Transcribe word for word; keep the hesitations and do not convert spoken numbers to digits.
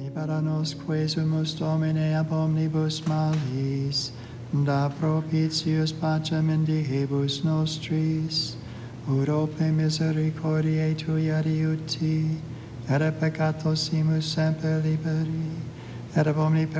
libera nos quesumus Domine ab omnibus malis, da propitius pacem in diebus nostris, urope misericordiae Tui adiuti, et a peccatosimus semper liberi, et ab omni